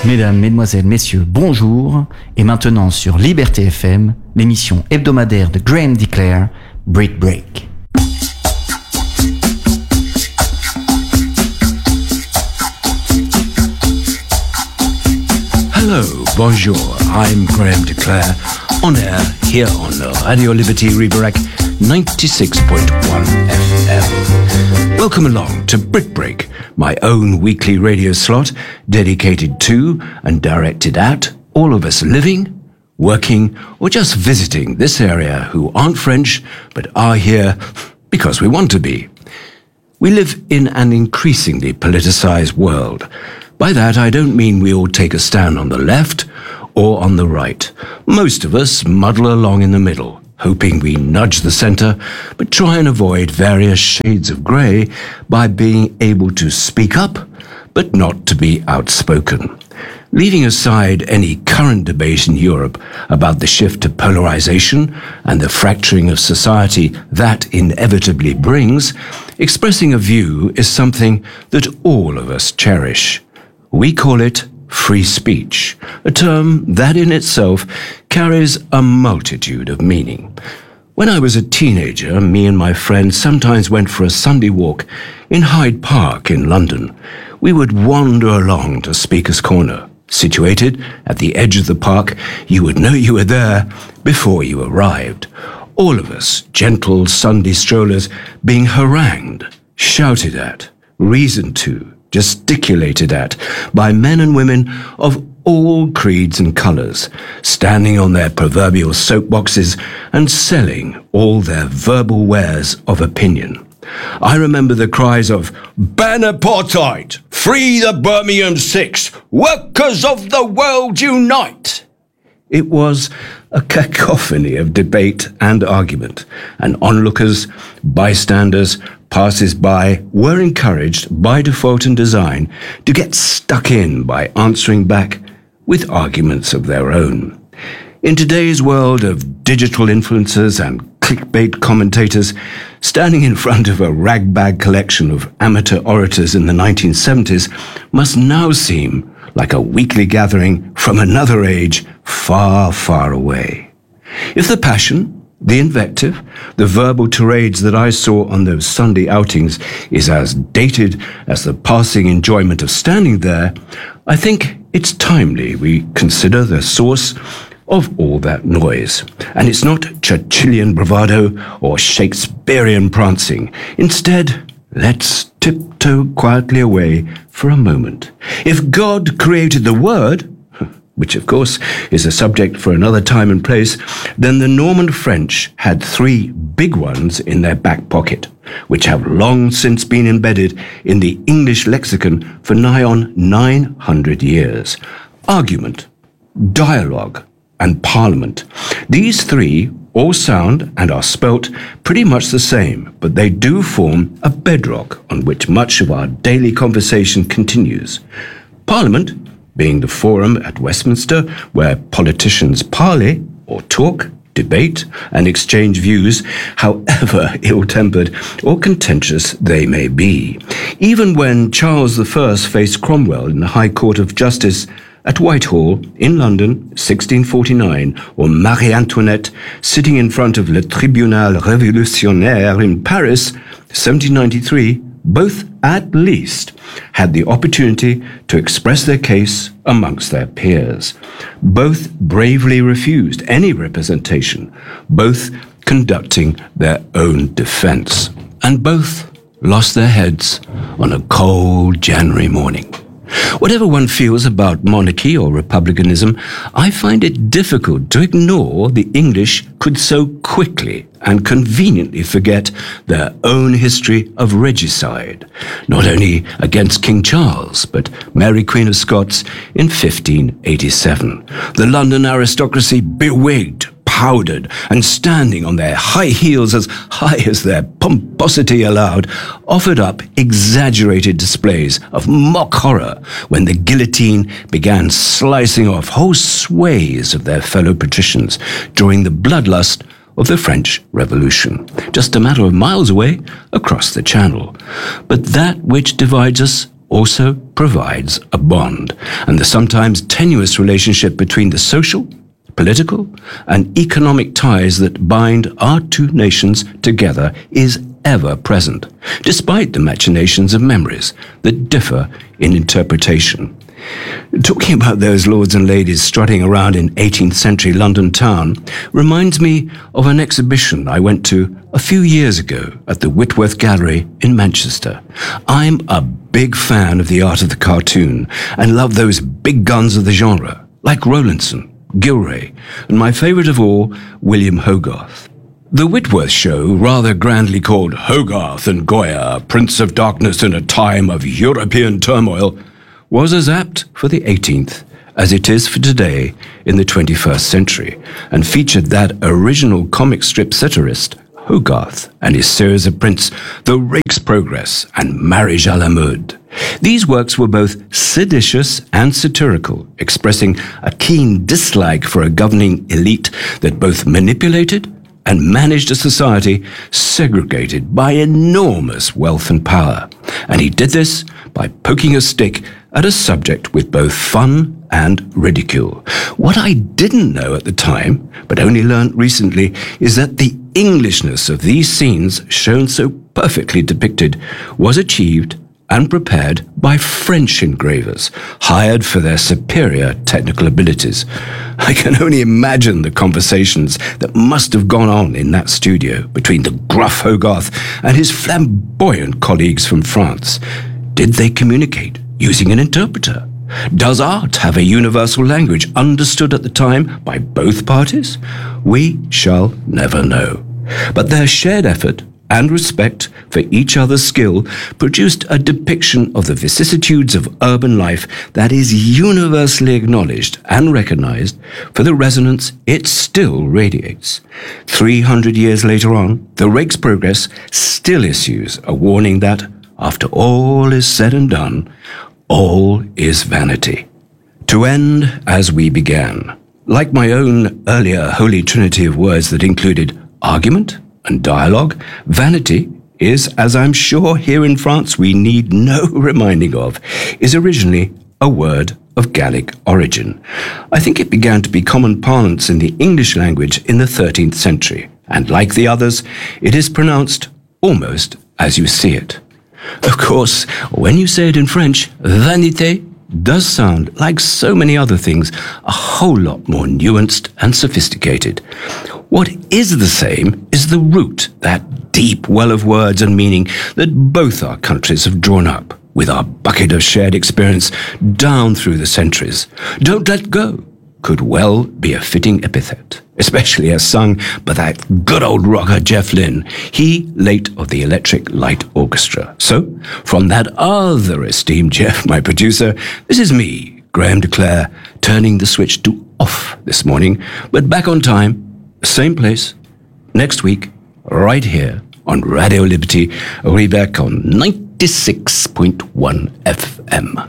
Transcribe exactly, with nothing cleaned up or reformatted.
Mesdames, Mesdemoiselles, Messieurs, bonjour. Et maintenant sur Liberté F M, l'émission hebdomadaire de Graham DeClaire, Brick Break. Hello, bonjour, I'm Graham DeClaire, on air here on Radio Liberty Ribérac ninety-six point one F M. Welcome along to Brick Break, my own weekly radio slot dedicated to and directed at all of us living, working, or just visiting this area who aren't French but are here because we want to be. We live in an increasingly politicized world. By that, I don't mean we all take a stand on the left or on the right. Most of us muddle along in the middle, hoping we nudge the center, but try and avoid various shades of grey by being able to speak up, but not to be outspoken. Leaving aside any current debate in Europe about the shift to polarization and the fracturing of society that inevitably brings, expressing a view is something that all of us cherish. We call it free speech, a term that in itself carries a multitude of meaning. When I was a teenager, me and my friends sometimes went for a Sunday walk in Hyde Park in London. We would wander along to Speaker's Corner. Situated at the edge of the park, you would know you were there before you arrived. All of us, gentle Sunday strollers, being harangued, shouted at, reasoned to, gesticulated at by men and women of all creeds and colours, standing on their proverbial soapboxes and selling all their verbal wares of opinion. I remember the cries of, "Ban apartheid! Free the Birmingham Six! Workers of the world unite!" It was a cacophony of debate and argument, and onlookers, bystanders, passers-by were encouraged by default and design to get stuck in by answering back with arguments of their own. In today's world of digital influencers and clickbait commentators, standing in front of a ragbag collection of amateur orators in the nineteen seventies must now seem like a weekly gathering from another age far, far away. If the passion, the invective, the verbal tirades that I saw on those Sunday outings is as dated as the passing enjoyment of standing there, I think it's timely we consider the source of all that noise. And it's not Churchillian bravado or Shakespearean prancing. Instead, let's tiptoe quietly away for a moment. If God created the Word, which of course is a subject for another time and place, then the Norman French had three big ones in their back pocket, which have long since been embedded in the English lexicon for nigh on nine hundred years. Argument, dialogue, and parliament. These three all sound and are spelt pretty much the same, but they do form a bedrock on which much of our daily conversation continues. Parliament, being the forum at Westminster where politicians parley or talk, debate, and exchange views, however ill-tempered or contentious they may be. Even when Charles the First faced Cromwell in the High Court of Justice at Whitehall in London, sixteen forty-nine, or Marie Antoinette sitting in front of Le Tribunal Révolutionnaire in Paris, seventeen ninety-three, both at least had the opportunity to express their case amongst their peers. Both bravely refused any representation, both conducting their own defense, and both lost their heads on a cold January morning. Whatever one feels about monarchy or republicanism, I find it difficult to ignore the English could so quickly and conveniently forget their own history of regicide, not only against King Charles, but Mary Queen of Scots in fifteen eighty-seven. The London aristocracy bewigged, powdered, and standing on their high heels as high as their pomposity allowed, offered up exaggerated displays of mock horror when the guillotine began slicing off whole swathes of their fellow patricians during the bloodlust of the French Revolution, just a matter of miles away across the Channel. But that which divides us also provides a bond, and the sometimes tenuous relationship between the social, political, and economic ties that bind our two nations together is ever present, despite the machinations of memories that differ in interpretation. Talking about those lords and ladies strutting around in eighteenth century London town reminds me of an exhibition I went to a few years ago at the Whitworth Gallery in Manchester. I'm a big fan of the art of the cartoon and love those big guns of the genre, like Rowlandson, Gilray, and my favourite of all, William Hogarth. The Whitworth show, rather grandly called Hogarth and Goya, Prince of Darkness in a Time of European Turmoil, was as apt for the eighteenth as it is for today in the twenty-first century, and featured that original comic strip satirist, Hogarth, and his series of prints, The Rake's Progress and Marriage à la Mode. These works were both seditious and satirical, expressing a keen dislike for a governing elite that both manipulated and managed a society segregated by enormous wealth and power. And he did this by poking a stick at a subject with both fun and ridicule. What I didn't know at the time, but only learnt recently, is that the Englishness of these scenes, shown so perfectly depicted, was achieved and prepared by French engravers, hired for their superior technical abilities. I can only imagine the conversations that must have gone on in that studio between the gruff Hogarth and his flamboyant colleagues from France. Did they communicate using an interpreter? Does art have a universal language understood at the time by both parties? We shall never know. But their shared effort and respect for each other's skill produced a depiction of the vicissitudes of urban life that is universally acknowledged and recognized for the resonance it still radiates. Three hundred years later on, The Rake's Progress still issues a warning that, after all is said and done, all is vanity. To end as we began, like my own earlier holy trinity of words that included argument and dialogue, vanity is, as I'm sure here in France we need no reminding of, is originally a word of Gallic origin. I think it began to be common parlance in the English language in the thirteenth century, and like the others, it is pronounced almost as you see it. Of course, when you say it in French, vanité does sound, like so many other things, a whole lot more nuanced and sophisticated. What is the same is the root, that deep well of words and meaning that both our countries have drawn up, with our bucket of shared experience down through the centuries. Don't let go could well be a fitting epithet, especially as sung by that good old rocker Jeff Lynne, he late of the Electric Light Orchestra. So, from that other esteemed Jeff, my producer, this is me, Graham Declare, turning the switch to off this morning, but back on time, same place, next week, right here on Radio Liberty, Rebec on ninety-six point one F M.